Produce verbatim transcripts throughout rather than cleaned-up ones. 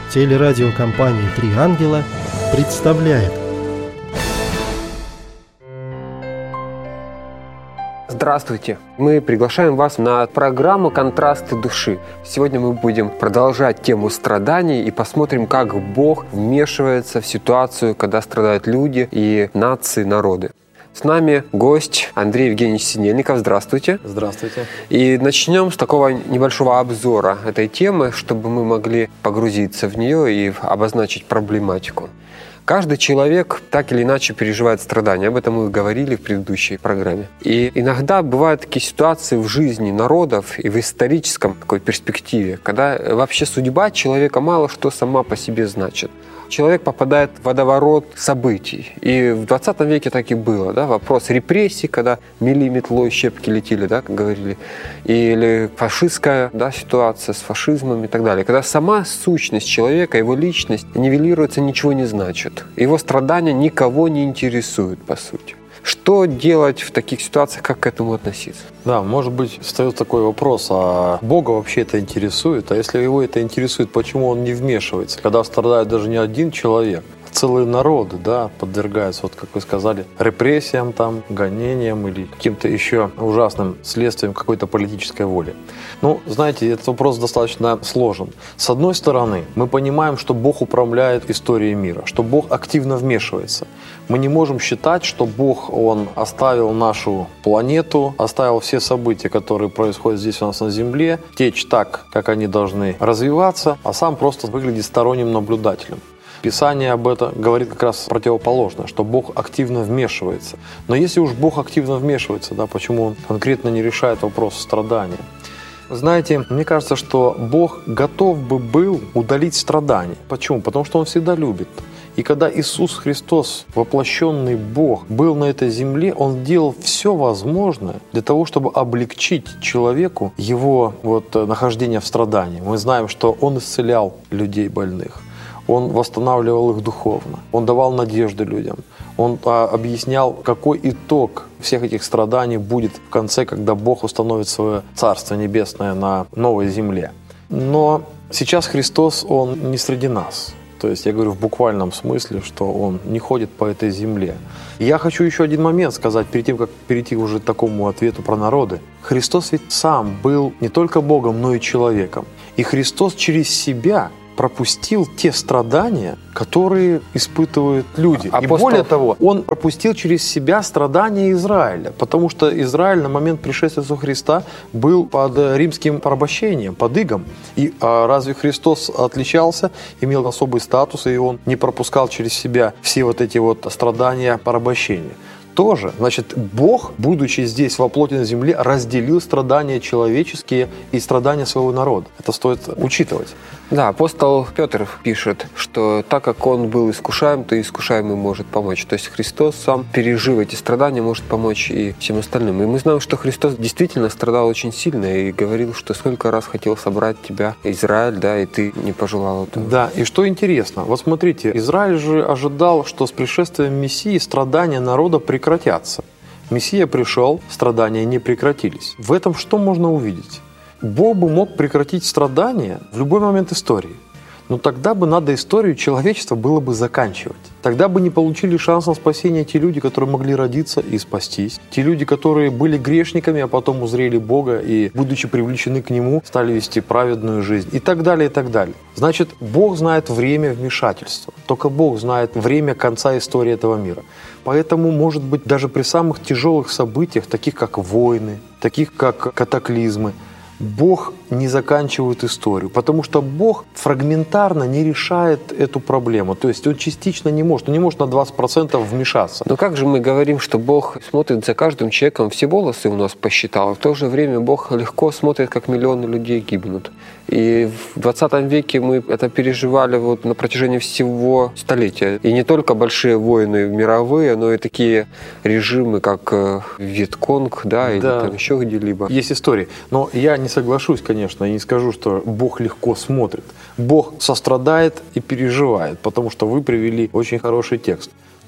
Телерадиокомпания «Три ангела» представляет. Здравствуйте! Мы приглашаем вас на программу «Контрасты души». Сегодня мы будем продолжать тему страданий и посмотрим, как Бог вмешивается в ситуацию, когда страдают люди и нации, народы. С нами гость Андрей Евгеньевич Синельников. Здравствуйте. Здравствуйте. И начнем с такого небольшого обзора этой темы, чтобы мы могли погрузиться в нее и обозначить проблематику. Каждый человек так или иначе переживает страдания. Об этом мы говорили в предыдущей программе. И иногда бывают такие ситуации в жизни народов и в историческом такой перспективе, когда вообще судьба человека мало что сама по себе значит. Человек попадает в водоворот событий. И в двадцатом веке так и было. Да? Вопрос репрессий, когда мели метлой, щепки летели, да, как говорили. Или фашистская, да, ситуация с фашизмом и так далее. Когда сама сущность человека, его личность нивелируется, ничего не значит. Его страдания никого не интересуют, по сути. Что делать в таких ситуациях, как к этому относиться? Да, может быть, встает такой вопрос, а Бога вообще это интересует? А если его это интересует, почему он не вмешивается? Когда страдает даже не один человек, а целые народы, да, подвергаются, вот как вы сказали, репрессиям, там, гонениям или каким-то еще ужасным следствием какой-то политической воли. Ну, знаете, этот вопрос достаточно сложен. С одной стороны, мы понимаем, что Бог управляет историей мира, что Бог активно вмешивается. Мы не можем считать, что Бог, Он оставил нашу планету, оставил все события, которые происходят здесь у нас на Земле, течь так, как они должны развиваться, а сам просто выглядит сторонним наблюдателем. Писание об этом говорит как раз противоположное, что Бог активно вмешивается. Но если уж Бог активно вмешивается, да, почему Он конкретно не решает вопрос страдания? Знаете, мне кажется, что Бог готов бы был удалить страдания. Почему? Потому что Он всегда любит. И когда Иисус Христос, воплощенный Бог, был на этой земле, Он делал все возможное для того, чтобы облегчить человеку его вот, нахождение в страдании. Мы знаем, что Он исцелял людей больных. Он восстанавливал их духовно. Он давал надежды людям. Он а, объяснял, какой итог всех этих страданий будет в конце, когда Бог установит свое Царство Небесное на новой земле. Но сейчас Христос, Он не среди нас. То есть я говорю в буквальном смысле, что Он не ходит по этой земле. И я хочу еще один момент сказать, перед тем, как перейти уже к такому ответу про народы. Христос ведь сам был не только Богом, но и человеком. И Христос через себя пропустил те страдания, которые испытывают люди. Апостол... И более того, Он пропустил через себя страдания Израиля, потому что Израиль на момент пришествия Иисуса Христа был под римским порабощением, под игом. И а разве Христос отличался, имел особый статус, и Он не пропускал через себя все вот эти вот страдания порабощения? Тоже, значит, Бог, будучи здесь во плоти на земле, разделил страдания человеческие и страдания своего народа. Это стоит учитывать. Да, апостол Петр пишет, что так как он был искушаем, то и искушаемый может помочь. То есть Христос сам, пережив эти страдания, может помочь и всем остальным. И мы знаем, что Христос действительно страдал очень сильно и говорил, что сколько раз хотел собрать тебя, Израиль, да, и ты не пожелал этого. Да, и что интересно, вот смотрите, Израиль же ожидал, что с пришествием Мессии страдания народа прекратятся. Мессия пришел, страдания не прекратились. В этом что можно увидеть? Бог бы мог прекратить страдания в любой момент истории. Но тогда бы надо историю человечества было бы заканчивать. Тогда бы не получили шанс на спасение те люди, которые могли родиться и спастись. Те люди, которые были грешниками, а потом узрели Бога и, будучи привлечены к Нему, стали вести праведную жизнь. И так далее, и так далее. Значит, Бог знает время вмешательства. Только Бог знает время конца истории этого мира. Поэтому, может быть, даже при самых тяжелых событиях, таких как войны, таких как катаклизмы, Бог не заканчивает историю, потому что Бог фрагментарно не решает эту проблему. То есть Он частично не может, Он не может на двадцать процентов вмешаться. Но как же мы говорим, что Бог смотрит за каждым человеком, все волосы у нас посчитал, а в то же время Бог легко смотрит, как миллионы людей гибнут. И в двадцатом веке мы это переживали вот на протяжении всего столетия. И не только большие войны мировые, но и такие режимы, как Вьетконг, да, или да. там еще где-либо. Есть истории. Но я не соглашусь, конечно, и не скажу, что Бог легко смотрит. Бог сострадает и переживает, потому что вы привели очень хороший текст.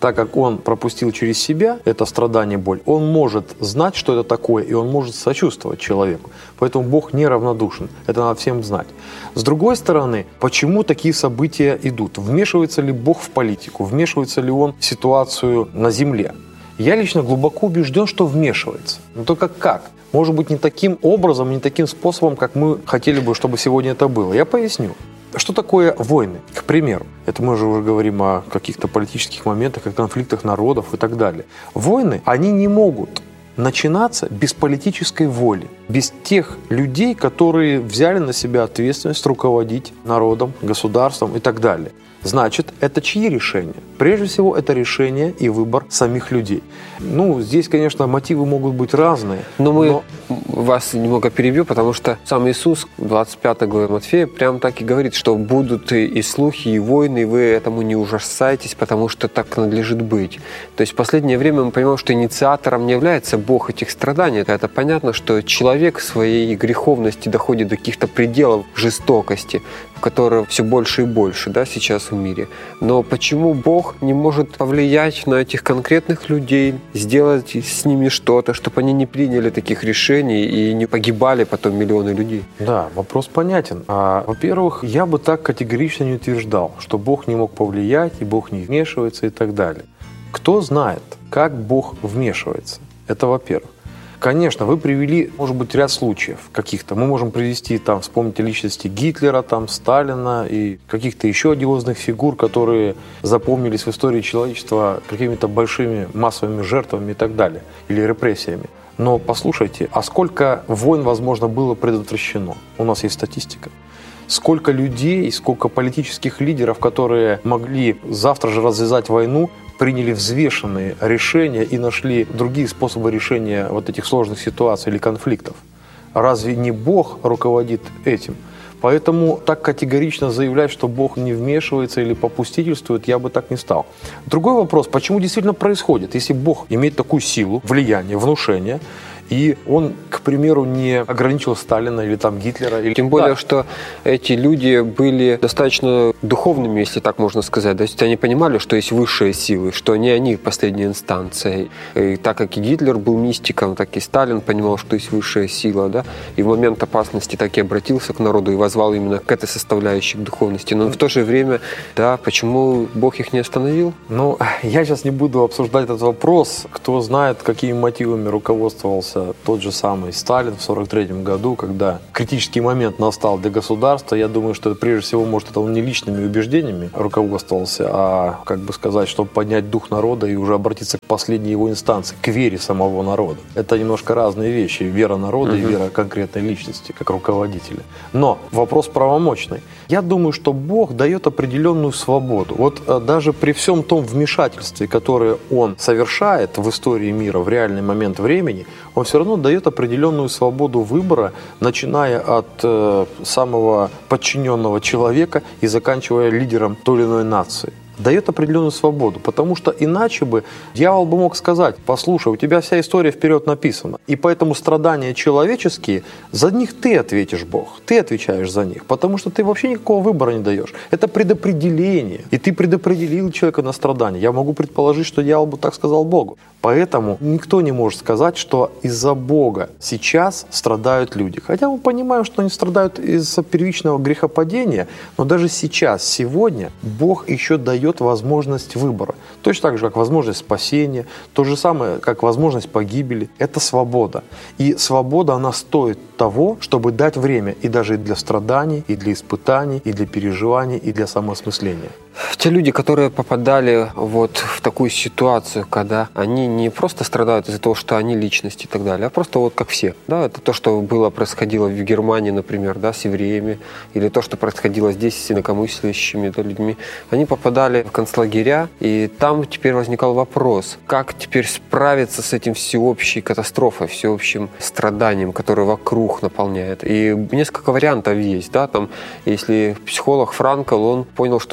Так как он пропустил через себя это страдание, боль, он может знать, что это такое, и он может сочувствовать человеку. Поэтому Бог неравнодушен. Это надо всем знать. С другой стороны, почему такие события идут? Вмешивается ли Бог в политику? Вмешивается ли он в ситуацию на земле? Я лично глубоко убежден, что вмешивается. Но только как? Может быть, не таким образом, не таким способом, как мы хотели бы, чтобы сегодня это было. Я поясню. Что такое войны? К примеру, это мы же уже говорим о каких-то политических моментах, о конфликтах народов и так далее. Войны, они не могут начинаться без политической воли, без тех людей, которые взяли на себя ответственность руководить народом, государством и так далее. Значит, это чьи решения? Прежде всего, это решение и выбор самих людей. Ну, здесь, конечно, мотивы могут быть разные. Но мы но... вас немного перебью, потому что сам Иисус в двадцать пятой главе Матфея прям так и говорит, что будут и слухи, и войны, и вы этому не ужасайтесь, потому что так надлежит быть. То есть в последнее время мы понимаем, что инициатором не является Бог этих страданий. Это понятно, что человек в своей греховности доходит до каких-то пределов жестокости, которая все больше и больше, да, сейчас в мире. Но почему Бог не может повлиять на этих конкретных людей, сделать с ними что-то, чтобы они не приняли таких решений и не погибали потом миллионы людей? Да, вопрос понятен. А, во-первых, я бы так категорично не утверждал, что Бог не мог повлиять, и Бог не вмешивается и так далее. Кто знает, как Бог вмешивается? Это во-первых. Конечно, вы привели, может быть, ряд случаев каких-то. Мы можем привести, там, вспомните личности Гитлера, там, Сталина и каких-то еще одиозных фигур, которые запомнились в истории человечества какими-то большими массовыми жертвами и так далее, или репрессиями. Но послушайте, а сколько войн, возможно, было предотвращено? У нас есть статистика. Сколько людей, сколько политических лидеров, которые могли завтра же развязать войну, приняли взвешенные решения и нашли другие способы решения вот этих сложных ситуаций или конфликтов. Разве не Бог руководит этим? Поэтому так категорично заявлять, что Бог не вмешивается или попустительствует, я бы так не стал. Другой вопрос, почему действительно происходит? Если Бог имеет такую силу, влияние, внушение, и он, к примеру, не ограничил Сталина или там Гитлера. Или... Тем более, да. что эти люди были достаточно духовными, если так можно сказать. То есть они понимали, что есть высшие силы, что не они последняя инстанция. И так как и Гитлер был мистиком, так и Сталин понимал, что есть высшая сила. Да? И в момент опасности так и обратился к народу и возвал именно к этой составляющей к духовности. Но в то же время, да, почему Бог их не остановил? Ну, я сейчас не буду обсуждать этот вопрос. Кто знает, какими мотивами руководствовался тот же самый Сталин в сорок третьем году, когда критический момент настал для государства. Я думаю, что прежде всего, может, это он не личными убеждениями руководствовался, а, как бы сказать, чтобы поднять дух народа и уже обратиться к последней его инстанции, к вере самого народа. Это немножко разные вещи. Вера народа uh-huh. и вера конкретной личности, как руководителя. Но вопрос правомочный. Я думаю, что Бог дает определенную свободу. Вот даже при всем том вмешательстве, которое Он совершает в истории мира в реальный момент времени, Он все равно дает определенную свободу выбора, начиная от э, самого подчиненного человека и заканчивая лидером той или иной нации. Дает определенную свободу, потому что иначе бы дьявол бы мог сказать: послушай, у тебя вся история вперед написана, и поэтому страдания человеческие, за них ты ответишь, Бог, ты отвечаешь за них, потому что ты вообще никакого выбора не даешь. Это предопределение, и ты предопределил человека на страдания. Я могу предположить, что дьявол бы так сказал Богу. Поэтому никто не может сказать, что из-за Бога сейчас страдают люди. Хотя мы понимаем, что они страдают из-за первичного грехопадения, но даже сейчас, сегодня, Бог еще дает возможность выбора. Точно так же, как возможность спасения, то же самое, как возможность погибели. Это свобода. И свобода, она стоит того, чтобы дать время и даже для страданий, и для испытаний, и для переживаний, и для самоосмысления. Те люди, которые попадали вот в такую ситуацию, когда они не просто страдают из-за того, что они личности и так далее, а просто вот как все. Да, это то, что было, происходило в Германии, например, да, с евреями, или то, что происходило здесь с инакомыслящими да, людьми. Они попадали в концлагеря, и там теперь возникал вопрос, как теперь справиться с этим всеобщей катастрофой, всеобщим страданием, которое вокруг наполняет. И несколько вариантов есть. Да, там, если психолог Франкл, он понял, что нужно искать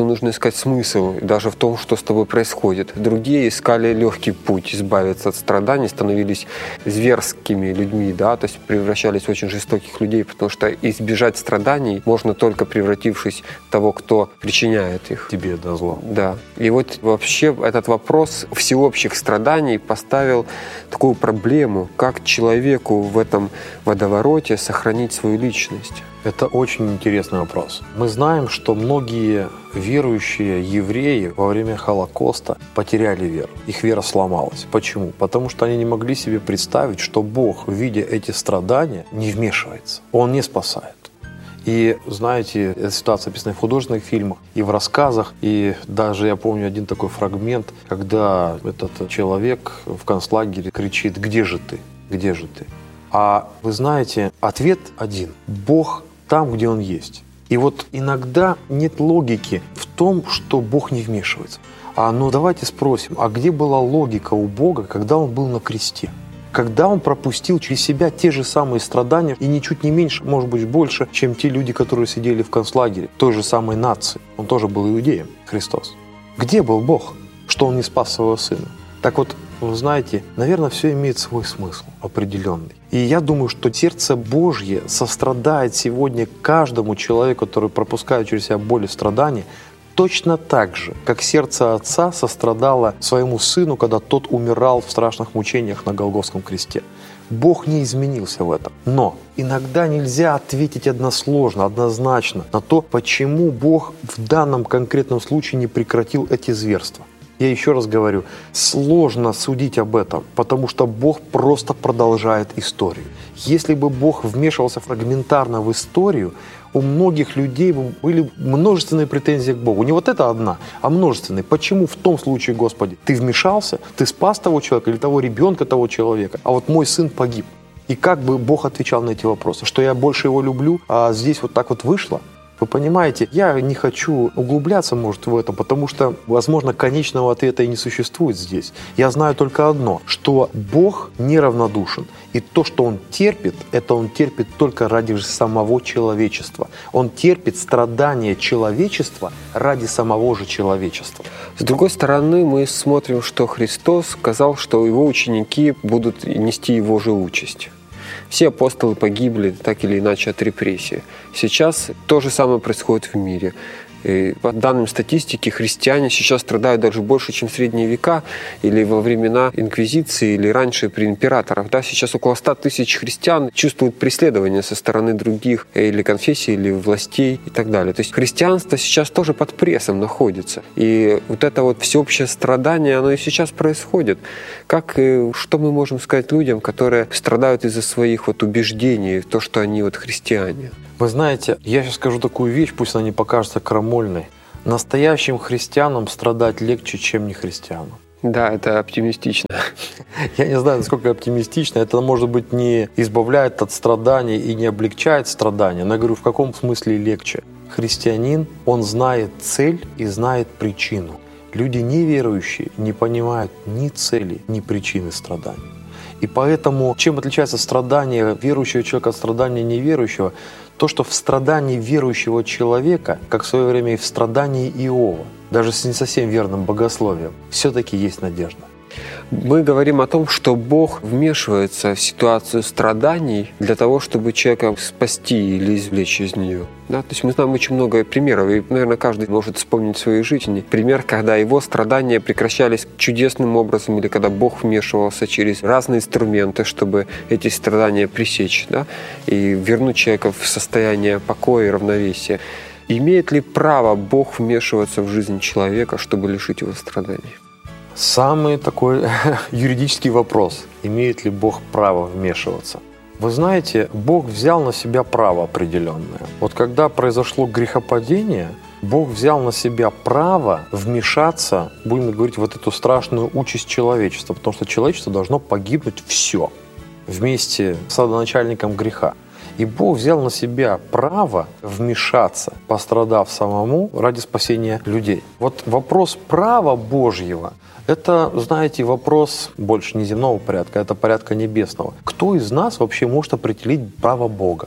искать смысл даже в том, что с тобой происходит. Другие искали легкий путь избавиться от страданий, становились зверскими людьми, да, то есть превращались в очень жестоких людей, потому что избежать страданий можно только превратившись в того, кто причиняет их. Тебе до зла. Да. И вот вообще этот вопрос всеобщих страданий поставил такую проблему, как человеку в этом водовороте сохранить свою личность. Это очень интересный вопрос. Мы знаем, что многие верующие евреи во время Холокоста потеряли веру. Их вера сломалась. Почему? Потому что они не могли себе представить, что Бог, видя эти страдания, не вмешивается. Он не спасает. И знаете, эта ситуация описана в художественных фильмах и в рассказах. И даже я помню один такой фрагмент, когда этот человек в концлагере кричит: «Где же ты? Где же ты?» А вы знаете, ответ один. Бог там, где Он есть. И вот иногда нет логики в том, что Бог не вмешивается. А ну давайте спросим, а где была логика у Бога, когда Он был на кресте? Когда Он пропустил через себя те же самые страдания, и ничуть не меньше, может быть, больше, чем те люди, которые сидели в концлагере, той же самой нации. Он тоже был иудеем, Христос. Где был Бог, что Он не спас своего Сына? Так вот, вы знаете, наверное, все имеет свой смысл определенный. И я думаю, что сердце Божье сострадает сегодня каждому человеку, который пропускает через себя боль и страдания, точно так же, как сердце Отца сострадало своему Сыну, когда тот умирал в страшных мучениях на Голгофском кресте. Бог не изменился в этом. Но иногда нельзя ответить односложно, однозначно на то, почему Бог в данном конкретном случае не прекратил эти зверства. Я еще раз говорю, сложно судить об этом, потому что Бог просто продолжает историю. Если бы Бог вмешивался фрагментарно в историю, у многих людей были множественные претензии к Богу. Не вот это одна, а множественные. Почему в том случае, Господи, Ты вмешался, Ты спас того человека или того ребенка, того человека, а вот мой сын погиб? И как бы Бог отвечал на эти вопросы? Что я больше его люблю, а здесь вот так вот вышло? Вы понимаете, я не хочу углубляться, может, в этом, потому что, возможно, конечного ответа и не существует здесь. Я знаю только одно, что Бог неравнодушен. И то, что Он терпит, это Он терпит только ради самого человечества. Он терпит страдания человечества ради самого же человечества. С другой стороны, мы смотрим, что Христос сказал, что Его ученики будут нести Его же участь. Все апостолы погибли так или иначе от репрессий. Сейчас то же самое происходит в мире. И по данным статистики, христиане сейчас страдают даже больше, чем в средние века или во времена инквизиции, или раньше при императорах. Да, сейчас около ста тысяч христиан чувствуют преследование со стороны других или конфессий, или властей и так далее. То есть христианство сейчас тоже под прессом находится. И вот это вот всеобщее страдание, оно и сейчас происходит. Как, что мы можем сказать людям, которые страдают из-за своих вот убеждений в то, что они вот христиане? Вы знаете, я сейчас скажу такую вещь, пусть она не покажется крамольной. Настоящим христианам страдать легче, чем не христианам. Да, это оптимистично. Я не знаю, насколько оптимистично. Это, может быть, не избавляет от страданий и не облегчает страдания. Но я говорю, в каком смысле легче? Христианин, он знает цель и знает причину. Люди неверующие не понимают ни цели, ни причины страданий. И поэтому, чем отличается страдание верующего человека от страдания неверующего? То, что в страдании верующего человека, как в свое время и в страдании Иова, даже с не совсем верным богословием, все-таки есть надежда. Мы говорим о том, что Бог вмешивается в ситуацию страданий для того, чтобы человека спасти или извлечь из нее. Да? То есть мы знаем очень много примеров, и, наверное, каждый может вспомнить в своей жизни пример, когда его страдания прекращались чудесным образом, или когда Бог вмешивался через разные инструменты, чтобы эти страдания пресечь, да? И вернуть человека в состояние покоя и равновесия. Имеет ли право Бог вмешиваться в жизнь человека, чтобы лишить его страданий? Самый такой юридический вопрос. Имеет ли Бог право вмешиваться? Вы знаете, Бог взял на себя право определенное. Вот когда произошло грехопадение, Бог взял на себя право вмешаться, будем говорить, в вот эту страшную участь человечества, потому что человечество должно погибнуть все вместе с родоначальником греха. И Бог взял на себя право вмешаться, пострадав самому ради спасения людей. Вот вопрос права Божьего – это, знаете, вопрос больше не земного порядка, это порядка небесного. Кто из нас вообще может определить право Бога?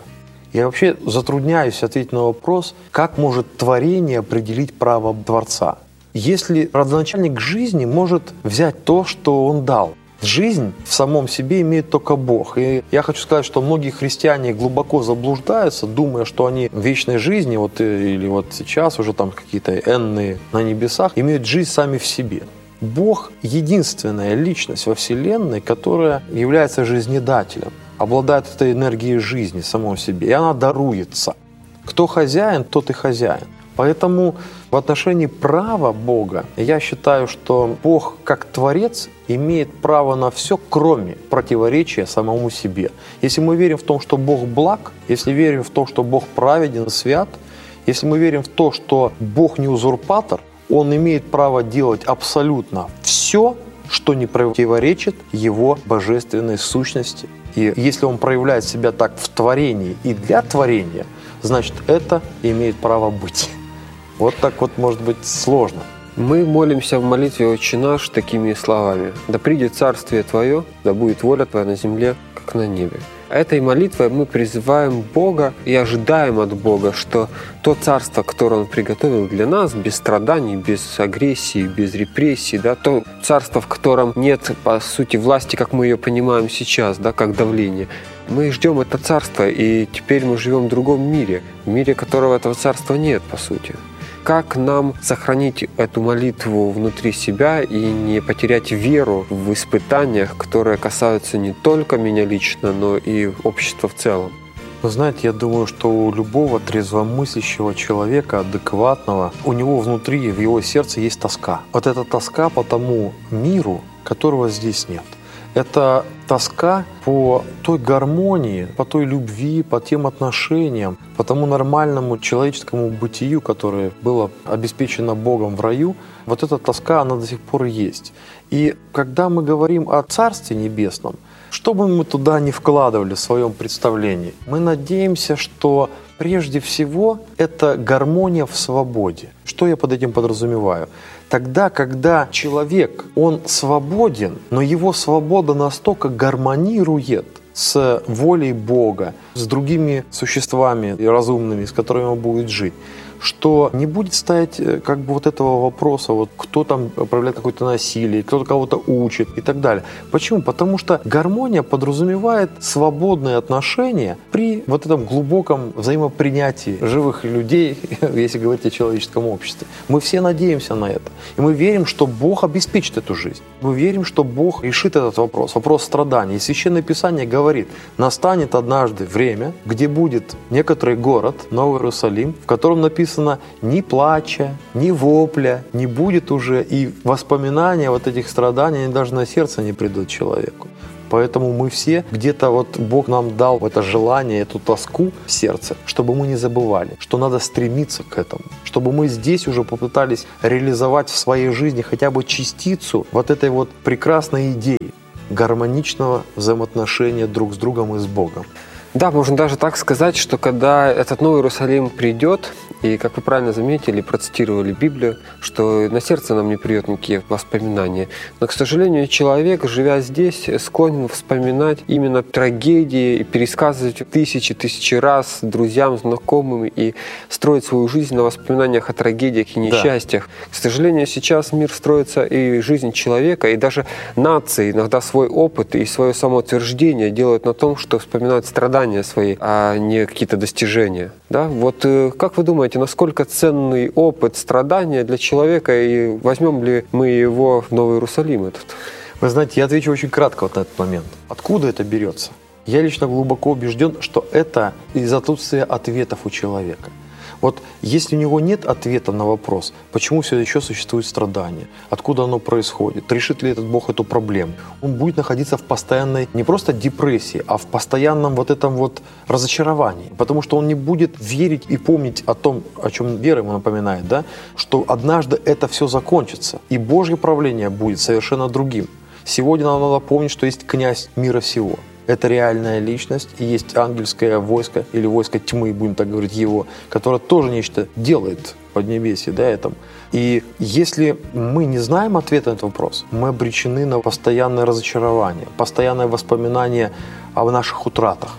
Я вообще затрудняюсь ответить на вопрос, как может творение определить право Творца. Если родоначальник жизни может взять то, что он дал. Жизнь в самом себе имеет только Бог. И я хочу сказать, что многие христиане глубоко заблуждаются, думая, что они в вечной жизни, вот, или вот сейчас уже там какие-то энные на небесах, имеют жизнь сами в себе. Бог — единственная личность во Вселенной, которая является жизнедателем, обладает этой энергией жизни самой себе, и она даруется. Кто хозяин, тот и хозяин. Поэтому в отношении права Бога я считаю, что Бог как Творец имеет право на все, кроме противоречия самому себе. Если мы верим в том, что Бог благ, если верим в то, что Бог праведен и свят, если мы верим в то, что Бог не узурпатор, Он имеет право делать абсолютно все, что не противоречит Его божественной сущности. И если Он проявляет себя так в творении и для творения, значит, это имеет право быть. Вот так вот может быть сложно. Мы молимся в молитве «Отче наш» такими словами: «Да придет царствие Твое, да будет воля Твоя на земле, как на небе». Этой молитвой мы призываем Бога и ожидаем от Бога, что то царство, которое Он приготовил для нас, без страданий, без агрессии, без репрессий, да, то царство, в котором нет, по сути, власти, как мы ее понимаем сейчас, да, как давление, мы ждем это царство, и теперь мы живем в другом мире, в мире которого этого царства нет, по сути. Как нам сохранить эту молитву внутри себя и не потерять веру в испытаниях, которые касаются не только меня лично, но и общества в целом? Вы знаете, я думаю, что у любого трезвомыслящего человека, адекватного, у него внутри, в его сердце есть тоска. Вот эта тоска по тому миру, которого здесь нет. Это тоска по той гармонии, по той любви, по тем отношениям, по тому нормальному человеческому бытию, которое было обеспечено Богом в раю. Вот эта тоска, она до сих пор есть. И когда мы говорим о Царстве Небесном, что бы мы туда ни вкладывали в своем представлении, мы надеемся, что прежде всего это гармония в свободе. Что я под этим подразумеваю? Тогда, когда человек, он свободен, но его свобода настолько гармонирует с волей Бога, с другими существами разумными, с которыми он будет жить, что не будет стоять как бы вот этого вопроса, вот кто там проявляет какое-то насилие, кто-то кого-то учит и так далее. Почему? Потому что гармония подразумевает свободные отношения при вот этом глубоком взаимопринятии живых людей, если говорить о человеческом обществе. Мы все надеемся на это. И мы верим, что Бог обеспечит эту жизнь. Мы верим, что Бог решит этот вопрос, вопрос страданий. И Священное Писание говорит: настанет однажды время, где будет некоторый город, Новый Иерусалим, в котором написано ни плача, ни вопля не будет уже, и воспоминания вот этих страданий, они даже на сердце не придут человеку. Поэтому мы все где-то, вот Бог нам дал это желание, эту тоску в сердце, чтобы мы не забывали, что надо стремиться к этому, чтобы мы здесь уже попытались реализовать в своей жизни хотя бы частицу вот этой вот прекрасной идеи гармоничного взаимоотношения друг с другом и с Богом. Да, можно даже так сказать, что когда этот Новый Иерусалим придет, и, как вы правильно заметили, процитировали Библию, что на сердце нам не придет никакие воспоминания. Но, к сожалению, человек, живя здесь, склонен вспоминать именно трагедии и пересказывать тысячи-тысячи раз друзьям, знакомым и строить свою жизнь на воспоминаниях о трагедиях и несчастьях. Да. К сожалению, сейчас мир строится, и жизнь человека, и даже нации иногда свой опыт и свое самоутверждение делают на том, что вспоминают страдания свои, а не какие-то достижения. Да? Вот как вы думаете, насколько ценный опыт страдания для человека, и возьмем ли мы его в Новый Иерусалим этот? Вы знаете, я отвечу очень кратко вот на этот момент. Откуда это берется? Я лично глубоко убежден, что это из отсутствия ответов у человека. Вот если у него нет ответа на вопрос, почему все еще существует страдание, откуда оно происходит, решит ли этот Бог эту проблему, он будет находиться в постоянной не просто депрессии, а в постоянном вот этом вот разочаровании. Потому что он не будет верить и помнить о том, о чем вера ему напоминает, да, что однажды это все закончится, и Божье правление будет совершенно другим. Сегодня нам надо помнить, что есть князь мира всего. Это реальная личность, и есть ангельское войско, или войско тьмы, будем так говорить, его, которое тоже нечто делает в Поднебесье, да, этом. И если мы не знаем ответа на этот вопрос, мы обречены на постоянное разочарование, постоянное воспоминание о наших утратах.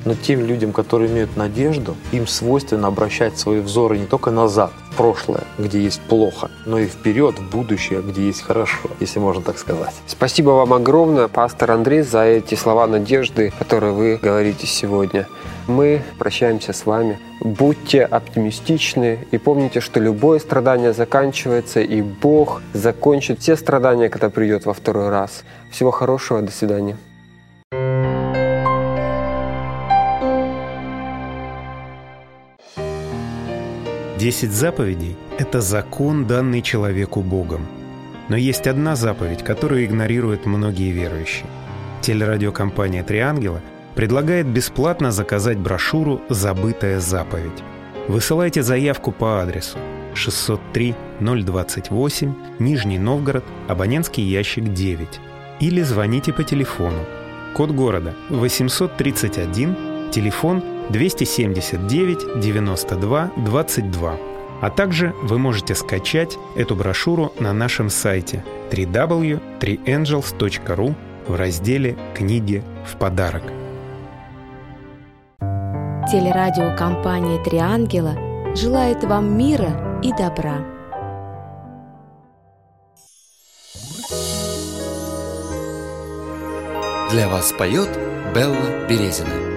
Но тем людям, которые имеют надежду, им свойственно обращать свои взоры не только назад, в прошлое, где есть плохо, но и вперед, в будущее, где есть хорошо, если можно так сказать. Спасибо вам огромное, пастор Андрей, за эти слова надежды, которые вы говорите сегодня. Мы прощаемся с вами. Будьте оптимистичны и помните, что любое страдание заканчивается, и Бог закончит все страдания, когда придет во второй раз. Всего хорошего, до свидания. Десять заповедей – это закон, данный человеку Богом. Но есть одна заповедь, которую игнорируют многие верующие. Телерадиокомпания «Три ангела» предлагает бесплатно заказать брошюру «Забытая заповедь». Высылайте заявку по адресу шестьсот три ноль двадцать восемь, Нижний Новгород, абонентский ящик девять. Или звоните по телефону. Код города восемьсот тридцать один, телефон двести семьдесят девять девяносто два двадцать два. А также вы можете скачать эту брошюру на нашем сайте дабл ю дабл ю дабл ю точка три энджелс точка ру в разделе «Книги в подарок». Телерадиокомпания «Три ангела» желает вам мира и добра. Для вас поет Белла Березина.